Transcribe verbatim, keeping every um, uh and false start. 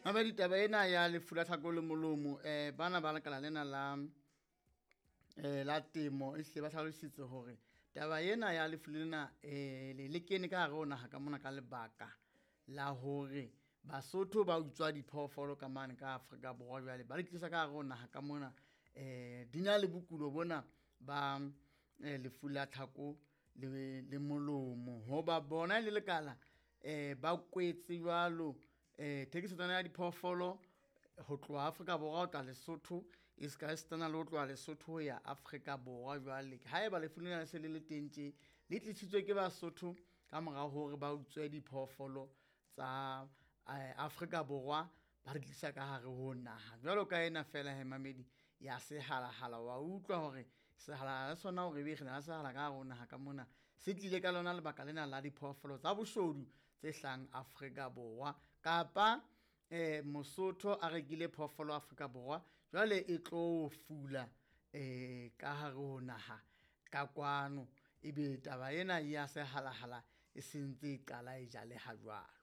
Mabe ditaba ena ya lefu la tlhako le molomo eh bana ba lekala lena la eh la temo e hle ba tlhalositse hore taba ena ya lefu lena eh le kene ka hare ho naha ka mona ka lebaka la hore Basotho ba utswa diphoofolo ka mane ka Afrika Borwa jwale ba le tlisa ka hare ho naha ka mona eh dina le bokulo bona ba eh, lefu la tlhako le le molomo hoba bona le lekala eh ba kwetse jwalo eh thekisetsana ya diphoofolo ho tloha Afrika Borwa ho tla Lesotho e ska stana le ho tloha Lesotho ho ya Afrika Borwa jwale ha eba lefu lena se le le teng tje le tlisitswe ke Basotho ka mora hore ba utswe diphoofolo tsa Afrika Borwa ba re tlisa ka hare ho naha jwalo ka ena fela he mamedi ya se halahala wa utlwa hore se hala sona hore be khana se hala ka hare ho naha ka mona se tlile ka lona lebaka lena la diphoofolo tsa boshodu tse hlang Afrika Borwa kapa eh Mosotho a rekile phoofolo Afrika Borwa jwale e tlo fula eh ka hare ho naha ka kwano ebe taba ena ya se halahala e sentse qala e jale ha jwalo.